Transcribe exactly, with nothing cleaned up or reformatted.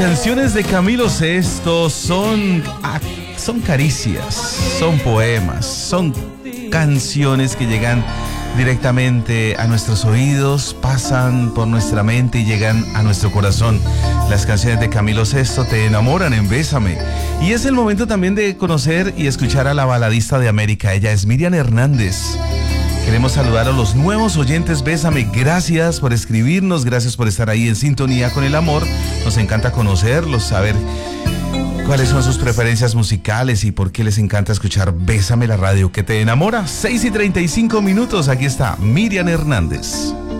canciones de Camilo Sesto son, son caricias, son poemas, son canciones que llegan directamente a nuestros oídos, pasan por nuestra mente y llegan a nuestro corazón. Las canciones de Camilo Sesto te enamoran en Bésame. Y es el momento también de conocer y escuchar a la baladista de América. Ella es Miriam Hernández. Queremos saludar a los nuevos oyentes Bésame. Gracias por escribirnos, gracias por estar ahí en sintonía con el amor. Nos encanta conocerlos, saber cuáles son sus preferencias musicales y por qué les encanta escuchar Bésame, la radio que te enamora. seis y treinta y cinco minutos, aquí está Miriam Hernández.